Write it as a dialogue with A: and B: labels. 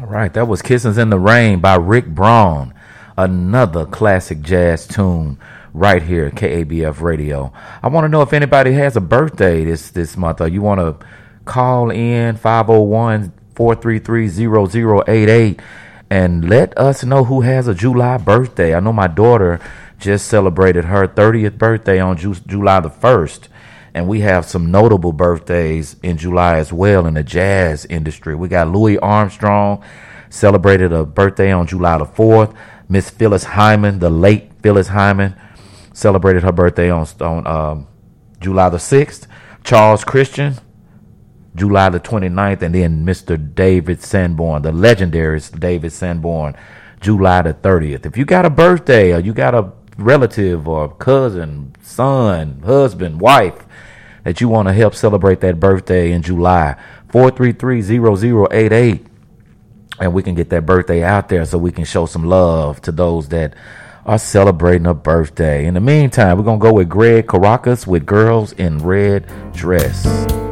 A: All right, that was Kisses in the Rain by Rick Braun. Another classic jazz tune right here at KABF Radio. I want to know if anybody has a birthday this month, or you want to call in 501-433-0088 and let us know who has a July birthday. I know my daughter just celebrated her 30th birthday on July the 1st. And we have some notable birthdays in July as well in the jazz industry. We got Louis Armstrong, celebrated a birthday on July the 4th. Miss Phyllis Hyman, the late Phyllis Hyman, celebrated her birthday on July the 6th. Charles Christian, July the 29th. And then Mr. David Sanborn, the legendary David Sanborn, July the 30th. If you got a birthday or you got a relative or cousin, son, husband, wife that you want to help celebrate that birthday in July, 433-0088, and we can get that birthday out there so we can show some love to those that are celebrating a birthday. In the meantime, we're going to go with Greg Caracas with Girls in Red Dress.